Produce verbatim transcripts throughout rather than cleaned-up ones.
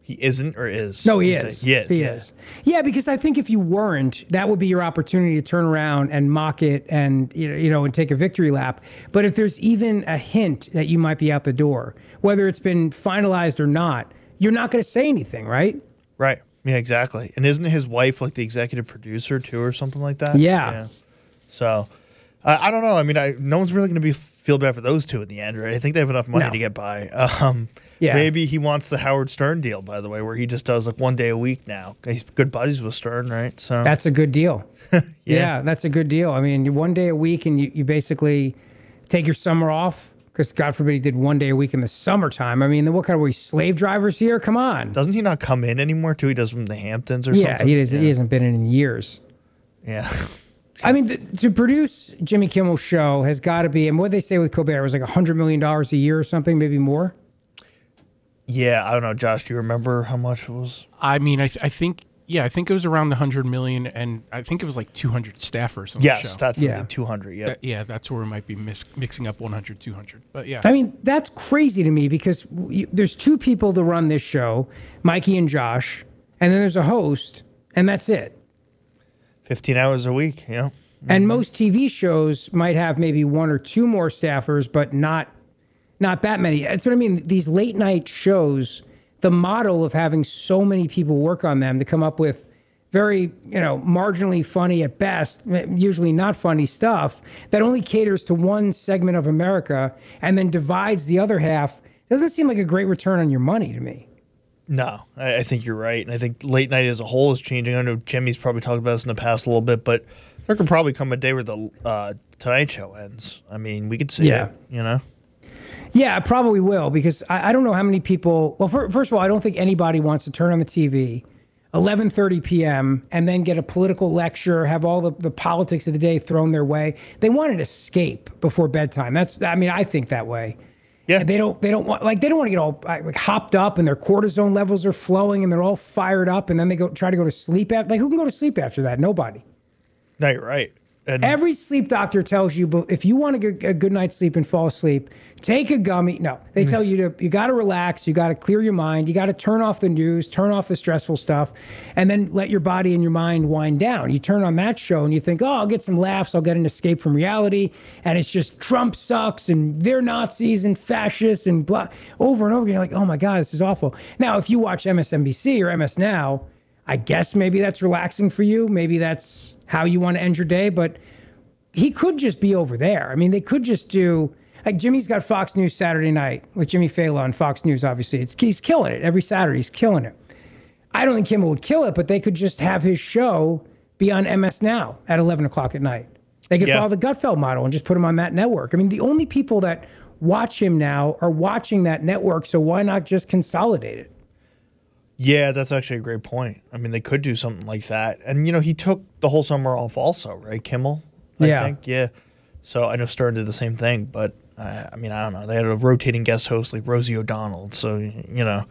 He isn't or is? No, he You is. say- He is. He yeah. is. Yeah, because I think if you weren't, that would be your opportunity to turn around and mock it and you know, you know, and take a victory lap. But if there's even a hint that you might be out the door, whether it's been finalized or not, you're not going to say anything, right? Right. Yeah, exactly. And isn't his wife like the executive producer too, or something like that? Yeah. So, I I don't know. I mean, I no one's really going to be feel bad for those two in the end, right? I think they have enough money No. to get by. Um, Yeah. Maybe he wants the Howard Stern deal, by the way, where he just does like one day a week now. He's good buddies with Stern, right? So That's a good deal. yeah. Yeah. that's a good deal. I mean, you one day a week and you, you basically take your summer off because God forbid he did one day a week in the summertime. I mean, then what kind of we slave drivers here? Come on. doesn't he not come in anymore too? He does from the Hamptons or Yeah, something. he, does, he hasn't been in in years. Yeah. I mean, the, to produce Jimmy Kimmel's show has got to be, and what they say with Colbert was like one hundred million dollars a year or something, maybe more. Yeah, I don't know, Josh. Do you remember how much it was? I mean, I, th- I think, yeah, I think it was around one hundred million, and I think it was like two hundred staffers on the show. Yes, that's Yeah. yeah. two hundred. Yeah. That- yeah, that's where we might be mis- mixing up one hundred, two hundred. But yeah. I mean, that's crazy to me because w- there's two people to run this show, Mikey and Josh, and then there's a host, and that's it. fifteen hours a week, you know? And most T V shows might have maybe one or two more staffers, but not not that many. That's what I mean. These late night shows, the model of having so many people work on them to come up with very, you know, marginally funny at best, usually not funny stuff that only caters to one segment of America and then divides the other half, doesn't seem like a great return on your money to me. No, I, I think you're right. And I think late night as a whole is changing. I know Jimmy's probably talked about this in the past a little bit, but there could probably come a day where the uh, Tonight Show ends. I mean, we could see Yeah. it, you know? Yeah, it probably will because I, I don't know how many people. Well, for, first of all, I don't think anybody wants to turn on the T V, eleven thirty p.m. and then get a political lecture, have all the, the politics of the day thrown their way. They want an escape before bedtime. That's. I mean, I think that way. Yeah. They don't. They don't want like they don't want to get all like hopped up and their cortisone levels are flowing and they're all fired up and then they go try to go to sleep after. Like who can go to sleep after that? Nobody. No, you're right. And Every sleep doctor tells you, but if you want to get a good night's sleep and fall asleep, take a gummy. No, they tell you to, you got to relax. You got to clear your mind. You got to turn off the news, turn off the stressful stuff, and then let your body and your mind wind down. You turn on that show and you think, oh, I'll get some laughs. I'll get an escape from reality. And it's just Trump sucks and they're Nazis and fascists and blah over and over again. You're like, oh my God, this is awful. Now, if you watch M S N B C or M S Now, I guess maybe that's relaxing for you. Maybe that's how you want to end your day, but he could just be over there. I mean, they could just do, like Jimmy's got Fox News Saturday night with Jimmy Fallon on Fox News, obviously. It's, he's killing it. Every Saturday, he's killing it. I don't think Kimmel would kill it, but they could just have his show be on M S Now at eleven o'clock at night. They could Yeah. follow the Gutfeld model and just put him on that network. I mean, the only people that watch him now are watching that network, so why not just consolidate it? yeah, that's actually a great point. I mean, they could do something like that. And, you know, he took the whole summer off also, right, Kimmel? I Yeah. think, yeah. So I know Stern did the same thing, but uh, I mean, I don't know. They had a rotating guest host like Rosie O'Donnell, so you know,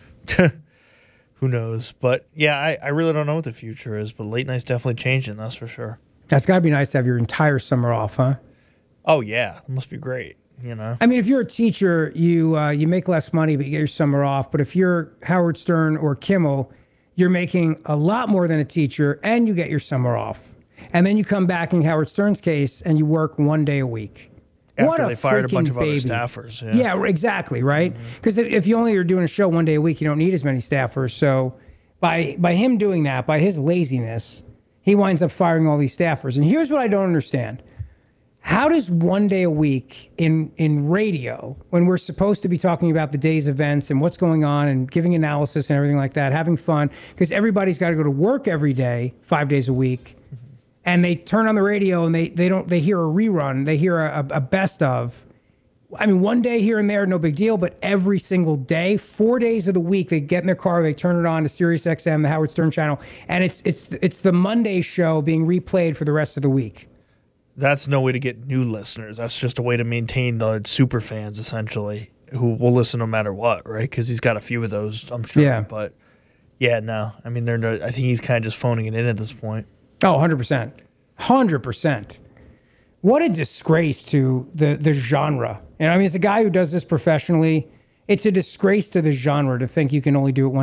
who knows? But yeah, I, I really don't know what the future is. But late night's definitely changing, that's for sure. That's got to be nice to have your entire summer off, huh? Oh yeah, it must be great. You know, I mean, if you're a teacher, you uh, you make less money, but you get your summer off. But if you're Howard Stern or Kimmel, you're making a lot more than a teacher, and you get your summer off. And then you come back in Howard Stern's case, and you work one day a week. after what a they fired a bunch freaking of other baby. staffers. Yeah, Yeah, exactly, right? Because if, if you only are doing a show one day a week, you don't need as many staffers. So by by him doing that, by his laziness, he winds up firing all these staffers. And here's what I don't understand. How does one day a week in, in radio, when we're supposed to be talking about the day's events and what's going on and giving analysis and everything like that, having fun, because everybody's got to go to work every day, five days a week, and they turn on the radio and they, they don't they hear a rerun, they hear a, a best of. I mean, one day here and there, no big deal, but every single day, four days of the week, they get in their car, they turn it on to Sirius X M, the Howard Stern channel, and it's it's it's the Monday show being replayed for the rest of the week. that's no way to get new listeners. That's just a way to maintain the super fans, essentially, who will listen no matter what, right? Because he's got a few of those, I'm sure. Yeah. But yeah, no. I mean, they're. No, I think he's kind of just phoning it in at this point. Oh, one hundred percent. one hundred percent. What a disgrace to the, the genre. And I mean, as a guy who does this professionally, it's a disgrace to the genre to think you can only do it one